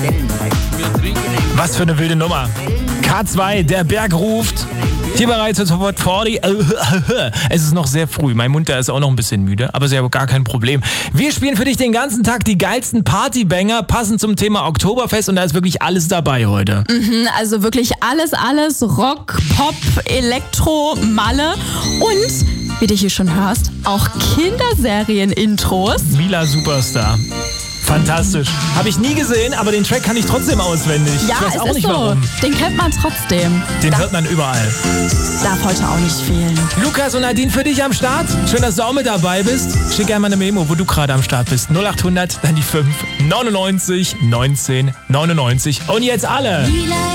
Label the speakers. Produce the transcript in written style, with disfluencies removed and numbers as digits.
Speaker 1: Was für eine wilde Nummer. K2, der Berg ruft. Hier bereits zu Top 40. Es ist noch sehr früh. Mein Mund, der ist auch noch ein bisschen müde, aber ist ja gar kein Problem. Wir spielen für dich den ganzen Tag die geilsten Partybanger, passend zum Thema Oktoberfest, und da ist wirklich alles dabei heute.
Speaker 2: Also wirklich alles. Rock, Pop, Elektro, Malle und, wie du hier schon hörst, auch Kinderserien-Intros.
Speaker 1: Mila Superstar. Fantastisch. Habe ich nie gesehen, aber den Track kann ich trotzdem auswendig.
Speaker 2: Ja,
Speaker 1: ich weiß
Speaker 2: es
Speaker 1: auch
Speaker 2: ist
Speaker 1: nicht
Speaker 2: so.
Speaker 1: warum.
Speaker 2: Den kennt man trotzdem.
Speaker 1: Den hört man überall.
Speaker 2: Darf heute auch nicht fehlen.
Speaker 1: Lukas und Nadine für dich am Start. Schön, dass du auch mit dabei bist. Schick gerne mal eine Memo, wo du gerade am Start bist. 0800, dann die 5, 99 19 99. Und jetzt alle.